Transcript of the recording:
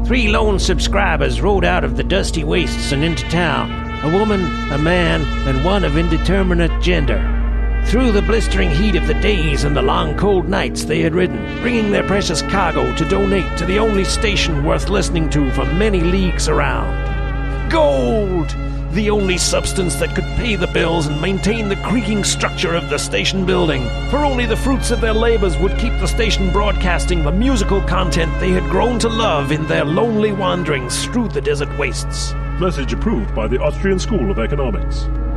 3 lone subscribers rode out of the dusty wastes and into town. A woman, a man, and one of indeterminate gender. Through the blistering heat of the days and the long cold nights they had ridden, bringing their precious cargo to donate to the only station worth listening to for many leagues around. Gold! The only substance that could pay the bills and maintain the creaking structure of the station building. For only the fruits of their labors would keep the station broadcasting the musical content they had grown to love in their lonely wanderings through the desert wastes. Message approved by the Austrian School of Economics.